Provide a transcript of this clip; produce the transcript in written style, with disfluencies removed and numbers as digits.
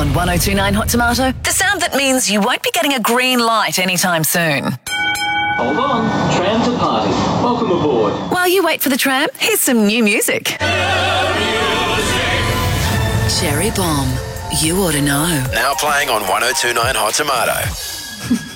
On 1029 Hot Tomato, the sound that means you won't be getting a green light anytime soon. Hold on, tram to party. Welcome aboard. While you wait for the tram, here's some new music. Cherry Bomb. You ought to know. Now playing on 1029 Hot Tomato.